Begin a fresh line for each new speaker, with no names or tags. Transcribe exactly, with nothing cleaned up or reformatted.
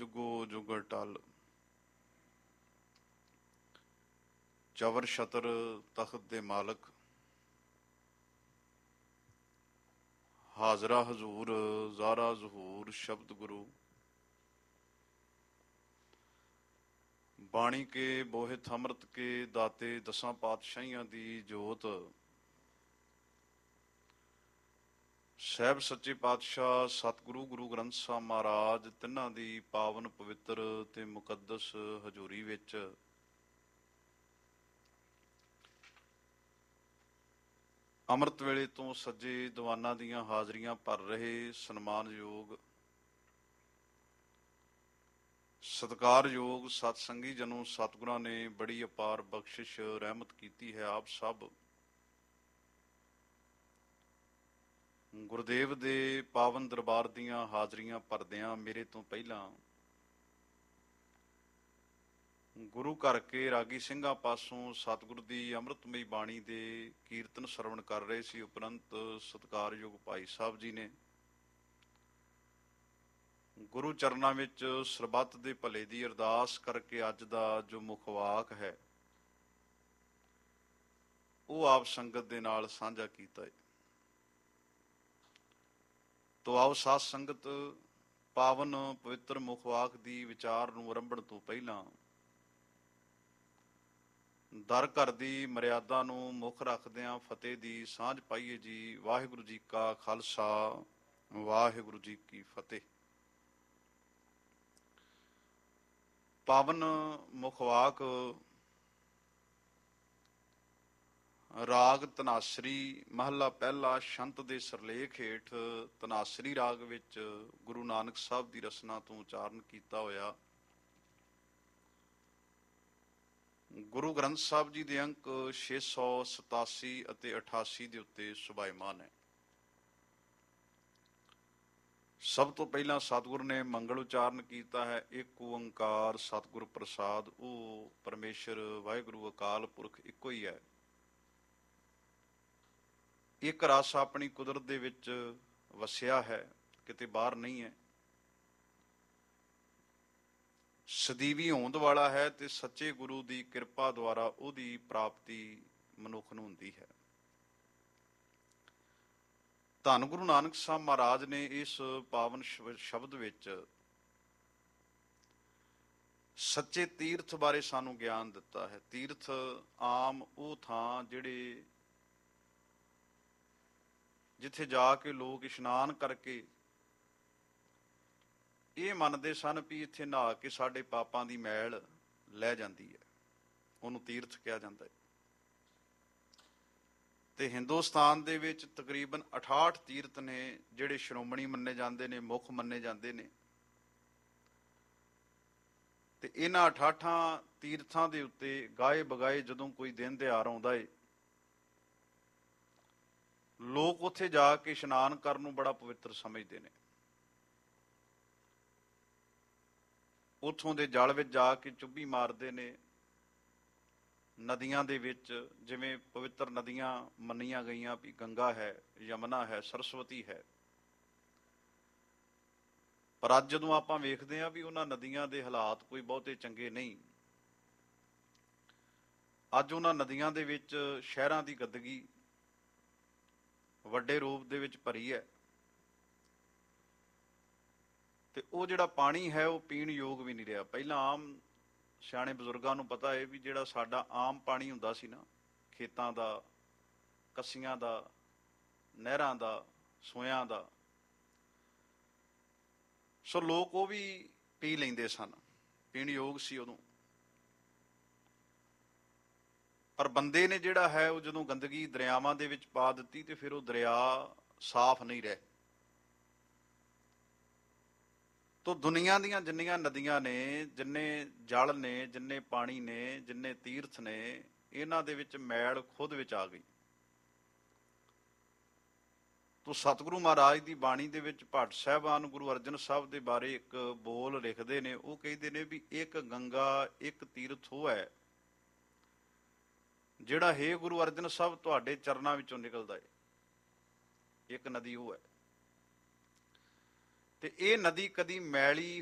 ਜੁਗੋ ਜੁਗ ਟਲ। ਚਵਰ ਛਤਰ ਤਖਤ ਦੇ ਮਾਲਕ, ਹਾਜ਼ਰਾ ਹਜ਼ੂਰ ਜ਼ਾਰਾ ਜ਼ਹੂਰ ਸ਼ਬਦ ਗੁਰੂ। ਬਾਣੀ ਕੇ ਬੋਹਿਤ ਅੰਮ੍ਰਿਤ ਕੇ ਦਾਤੇ, ਦਸਾਂ ਪਾਤਸ਼ਾਹੀਆਂ ਦੀ ਜੋਤ। ਸਾਹਿਬ ਸੱਚੇ ਪਾਤਸ਼ਾਹ ਸਤਿਗੁਰੂ ਗੁਰੂ ਗ੍ਰੰਥ ਸਾਹਿਬ ਮਹਾਰਾਜ, ਤਿੰਨਾਂ ਦੀ ਪਾਵਨ ਪਵਿੱਤਰ ਤੇ ਮੁਕੱਦਸ ਹਜ਼ੂਰੀ ਵਿੱਚ ਅੰਮ੍ਰਿਤ ਵੇਲੇ ਤੋਂ ਸੱਜੇ ਦੀਵਾਨਾਂ ਦੀਆਂ ਹਾਜ਼ਰੀਆਂ ਭਰ ਰਹੇ ਸਨਮਾਨਯੋਗ ਸਤਿਕਾਰਯੋਗ ਸਤਸੰਗੀ ਜਨੋ, ਸਤਿਗੁਰਾਂ ਨੇ ਬੜੀ ਅਪਾਰ ਬਖਸ਼ਿਸ਼ ਰਹਿਮਤ ਕੀਤੀ ਹੈ। ਆਪ ਸਭ ਗੁਰਦੇਵ ਦੇ ਪਾਵਨ ਦਰਬਾਰ ਦੀਆਂ ਹਾਜ਼ਰੀਆਂ ਭਰਦਿਆਂ ਮੇਰੇ ਤੋਂ ਪਹਿਲਾਂ ਗੁਰੂ ਘਰ ਕੇ ਰਾਗੀ ਸਿੰਘਾਂ ਪਾਸੋਂ ਸਤਿਗੁਰ ਦੀ ਅੰਮ੍ਰਿਤਮਈ ਬਾਣੀ ਦੇ ਕੀਰਤਨ ਸਰਵਣ ਕਰ ਰਹੇ ਸੀ। ਉਪਰੰਤ ਸਤਿਕਾਰਯੋਗ ਭਾਈ ਸਾਹਿਬ ਜੀ ਨੇ ਗੁਰੂ ਚਰਨਾਂ ਵਿੱਚ ਸਰਬੱਤ ਦੇ ਭਲੇ ਦੀ ਅਰਦਾਸ ਕਰਕੇ ਅੱਜ ਦਾ ਜੋ ਮੁੱਖ ਵਾਕ ਹੈ ਉਹ ਆਪ ਸੰਗਤ ਦੇ ਨਾਲ ਸਾਂਝਾ ਕੀਤਾ ਹੈ। ਤੋ ਆਓ ਸਾਧ ਸੰਗਤ, ਪਾਵਨ ਪਵਿੱਤਰ ਮੁੱਖ ਵਾਕ ਦੀ ਵਿਚਾਰ ਨੂੰ ਆਰੰਭਣ ਤੋਂ ਪਹਿਲਾਂ ਦਰ ਘਰ ਦੀ ਮਰਿਆਦਾ ਨੂੰ ਮੁੱਖ ਰੱਖਦਿਆਂ ਫਤਿਹ ਦੀ ਸਾਂਝ ਪਾਈਏ ਜੀ। ਵਾਹਿਗੁਰੂ ਜੀ ਕਾ ਖਾਲਸਾ, ਵਾਹਿਗੁਰੂ ਜੀ ਕੀ ਫਤਿਹ। ਪਾਵਨ ਮੁੱਖ ਵਾਕ ਰਾਗ ਧਨਾਸਰੀ, ਮਹੱਲਾ ਪਹਿਲਾ, ਛੰਤ ਦੇ ਸਰਲੇਖ ਹੇਠ ਧਨਾਸਰੀ ਰਾਗ ਵਿੱਚ ਗੁਰੂ ਨਾਨਕ ਸਾਹਿਬ ਦੀ ਰਸਨਾ ਤੋਂ ਉਚਾਰਨ ਕੀਤਾ ਹੋਇਆ ਗੁਰੂ ਗ੍ਰੰਥ ਸਾਹਿਬ ਜੀ ਦੇ ਅੰਕ ਛੇ ਸੌ ਸਤਾਸੀ ਅਤੇ ਅਠਾਸੀ ਦੇ ਉੱਤੇ ਸੁਭਾਇਮਾਨ ਹੈ। ਸਭ ਤੋਂ ਪਹਿਲਾਂ ਸਤਿਗੁਰ ਨੇ ਮੰਗਲ ਉਚਾਰਨ ਕੀਤਾ ਹੈ। ਇੱਕ ਓੰਕਾਰ ਸਤਿਗੁਰ ਪ੍ਰਸਾਦ, ਉਹ ਪਰਮੇਸ਼ਰ ਵਾਹਿਗੁਰੂ ਅਕਾਲ ਪੁਰਖ ਇੱਕੋ ਹੀ ਹੈ। ਇੱਕ ਰਸ ਆਪਣੀ ਕੁਦਰਤ ਦੇ ਵਿੱਚ ਵਸਿਆ ਹੈ, ਕਿਤੇ ਬਾਹਰ ਨਹੀਂ ਹੈ। ਸਦੀਵੀ ਹੋਂਦ ਵਾਲਾ ਹੈ ਤੇ ਸੱਚੇ ਗੁਰੂ ਦੀ ਕਿਰਪਾ ਦੁਆਰਾ ਉਹਦੀ ਪ੍ਰਾਪਤੀ ਮਨੁੱਖ ਨੂੰ ਹੁੰਦੀ ਹੈ। ਧੰਨ ਗੁਰੂ ਨਾਨਕ ਸਾਹਿਬ ਮਹਾਰਾਜ ਨੇ ਇਸ ਪਾਵਨ ਸ਼ਬਦ ਵਿੱਚ ਸੱਚੇ ਤੀਰਥ ਬਾਰੇ ਸਾਨੂੰ ਗਿਆਨ ਦਿੱਤਾ ਹੈ। ਤੀਰਥ ਆਮ ਉਹ ਥਾਂ ਜਿਹੜੇ ਜਿੱਥੇ ਜਾ ਕੇ ਲੋਕ ਇਸ਼ਨਾਨ ਕਰਕੇ ਇਹ ਮੰਨਦੇ ਸਨ ਵੀ ਇੱਥੇ ਨਹਾ ਕੇ ਸਾਡੇ ਪਾਪਾਂ ਦੀ ਮੈਲ ਲੈ ਜਾਂਦੀ ਹੈ, ਉਹਨੂੰ ਤੀਰਥ ਕਿਹਾ ਜਾਂਦਾ ਹੈ। ਤੇ ਹਿੰਦੁਸਤਾਨ ਦੇ ਵਿੱਚ ਤਕਰੀਬਨ ਅਠਾਹਠ ਤੀਰਥ ਨੇ ਜਿਹੜੇ ਸ਼੍ਰੋਮਣੀ ਮੰਨੇ ਜਾਂਦੇ ਨੇ, ਮੁੱਖ ਮੰਨੇ ਜਾਂਦੇ ਨੇ। ਤੇ ਇਹਨਾਂ ਅਠਾਹਠਾਂ ਤੀਰਥਾਂ ਦੇ ਉੱਤੇ ਗਾਏ ਬਗਾਏ ਜਦੋਂ ਕੋਈ ਦਿਨ ਤਿਉਹਾਰ ਆਉਂਦਾ ਏ, ਲੋਕ ਉੱਥੇ ਜਾ ਕੇ ਇਸ਼ਨਾਨ ਕਰਨ ਨੂੰ ਬੜਾ ਪਵਿੱਤਰ ਸਮਝਦੇ ਨੇ। ਉੱਥੋਂ ਦੇ ਜਲ ਵਿੱਚ ਜਾ ਕੇ ਚੁੱਭੀ ਮਾਰਦੇ ਨੇ। ਨਦੀਆਂ ਦੇ ਵਿੱਚ ਜਿਵੇਂ ਪਵਿੱਤਰ ਨਦੀਆਂ ਮੰਨੀਆਂ ਗਈਆਂ ਵੀ ਗੰਗਾ ਹੈ, ਯਮੁਨਾ ਹੈ, ਸਰਸਵਤੀ ਹੈ, ਪਰ ਅੱਜ ਜਦੋਂ ਆਪਾਂ ਵੇਖਦੇ ਹਾਂ ਵੀ ਉਹਨਾਂ ਨਦੀਆਂ ਦੇ ਹਾਲਾਤ ਕੋਈ ਬਹੁਤੇ ਚੰਗੇ ਨਹੀਂ। ਅੱਜ ਉਹਨਾਂ ਨਦੀਆਂ ਦੇ ਵਿੱਚ ਸ਼ਹਿਰਾਂ ਦੀ ਗੰਦਗੀ ਵੱਡੇ ਰੂਪ ਦੇ ਵਿੱਚ ਭਰੀ ਹੈ ਤੇ ਉਹ ਜਿਹੜਾ ਪਾਣੀ ਹੈ ਉਹ ਪੀਣ ਯੋਗ ਵੀ ਨਹੀਂ ਰਿਹਾ। ਪਹਿਲਾਂ ਆਮ ਸਿਆਣੇ ਬਜ਼ੁਰਗਾਂ ਨੂੰ ਪਤਾ ਹੈ ਵੀ ਜਿਹੜਾ ਸਾਡਾ ਆਮ ਪਾਣੀ ਹੁੰਦਾ ਸੀ ਨਾ, ਖੇਤਾਂ ਦਾ, ਕੱਸੀਆਂ ਦਾ, ਨਹਿਰਾਂ ਦਾ, ਸੋਇਆਂ ਦਾ, ਸੋ ਲੋਕ ਉਹ ਵੀ ਪੀ ਲੈਂਦੇ ਸਨ, ਪੀਣ ਯੋਗ ਸੀ ਉਦੋਂ। ਪਰ ਬੰਦੇ ਨੇ ਜਿਹੜਾ ਹੈ ਉਹ ਜਦੋਂ ਗੰਦਗੀ ਦਰਿਆਵਾਂ ਦੇ ਵਿੱਚ ਪਾ ਦਿੱਤੀ ਤੇ ਫਿਰ ਉਹ ਦਰਿਆ ਸਾਫ਼ ਨਹੀਂ ਰਹੇ। ਤੋ ਦੁਨੀਆ ਦੀਆਂ ਜਿੰਨੀਆਂ ਨਦੀਆਂ ਨੇ, ਜਿੰਨੇ ਜਲ ਨੇ, ਜਿੰਨੇ ਪਾਣੀ ਨੇ, ਜਿੰਨੇ ਤੀਰਥ ਨੇ, ਇਹਨਾਂ ਦੇ ਵਿੱਚ ਮੈਲ ਖੁਦ ਵਿੱਚ ਆ ਗਈ। ਤੋ ਸਤਿਗੁਰੂ ਮਹਾਰਾਜ ਦੀ ਬਾਣੀ ਦੇ ਵਿੱਚ ਭੱਟ ਸਾਹਿਬਾਨ ਗੁਰੂ ਅਰਜਨ ਸਾਹਿਬ ਦੇ ਬਾਰੇ ਇੱਕ ਬੋਲ ਲਿਖਦੇ ਨੇ। ਉਹ ਕਹਿੰਦੇ ਨੇ ਵੀ ਇੱਕ ਗੰਗਾ, ਇੱਕ ਤੀਰਥ ਉਹ ਹੈ ਜਿਹੜਾ ਹੈ ਗੁਰੂ ਅਰਜਨ ਸਾਹਿਬ ਤੁਹਾਡੇ ਚਰਨਾਂ ਵਿੱਚੋਂ ਨਿਕਲਦਾ ਹੈ। ਇੱਕ ਨਦੀ ਉਹ ਹੈ ਤੇ ਇਹ ਨਦੀ ਕਦੀ ਮੈਲੀ